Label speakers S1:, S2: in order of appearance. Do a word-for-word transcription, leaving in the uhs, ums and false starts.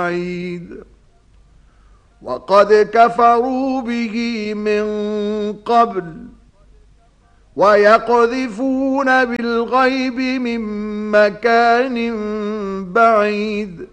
S1: بعيد وقد كفروا به من قبل ويقذفون بالغيب من مكان بعيد